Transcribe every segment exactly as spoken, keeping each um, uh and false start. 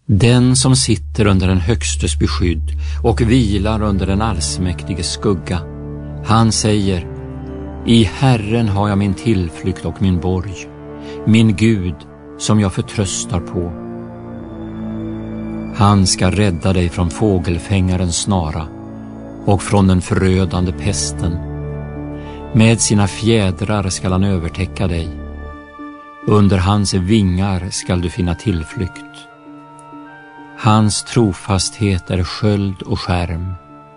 Den som sitter under den högstes beskydd och vilar under den allsmäktiges skugga, han säger: I Herren har jag min tillflykt och min borg, min Gud som jag förtröstar på. Han ska rädda dig från fågelfängarens snara och från den förödande pesten. Med sina fjädrar skall han övertäcka dig. Under hans vingar skall du finna tillflykt. Hans trofasthet är sköld och skärm.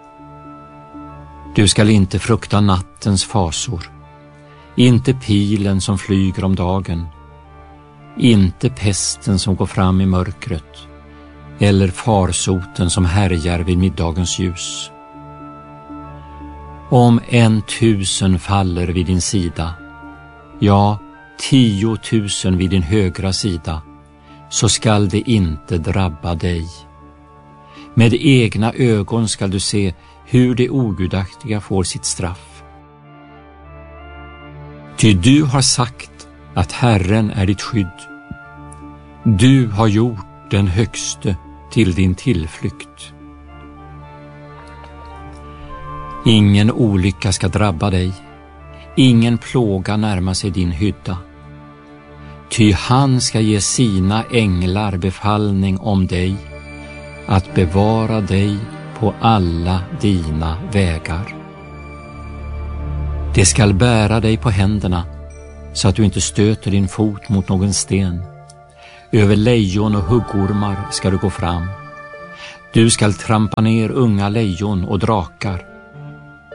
Du skall inte frukta nattens fasor, inte pilen som flyger om dagen, inte pesten som går fram i mörkret, eller farsoten som härjar vid middagens ljus. Om en tusen faller vid din sida, ja, tiotusen vid din högra sida, så skall det inte drabba dig. Med egna ögon skall du se hur det ogudaktiga får sitt straff. Ty du har sagt att Herren är ditt skydd. Du har gjort den högste till din tillflykt. Ingen olycka ska drabba dig, ingen plåga närma sig din hydda. Ty han ska ge sina änglar befallning om dig, att bevara dig på alla dina vägar. Det skall bära dig på händerna, så att du inte stöter din fot mot någon sten. Över lejon och huggormar ska du gå fram. Du skall trampa ner unga lejon och drakar